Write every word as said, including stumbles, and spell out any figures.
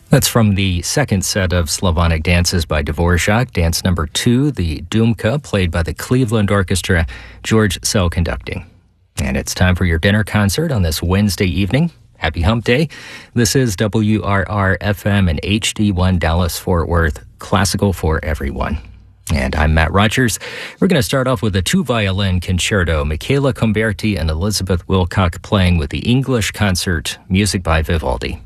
That's from the second set of Slavonic dances by Dvorak, dance number two, the Dumka, played by the Cleveland Orchestra, George Szell conducting. And it's time for your dinner concert on this Wednesday evening. Happy Hump Day. This is W R R F M and H D one Dallas-Fort Worth, classical for everyone. And I'm Matt Rogers. We're going to start off with a two-violin concerto, Michaela Comberti and Elizabeth Wilcock playing with the English Concert, music by Vivaldi.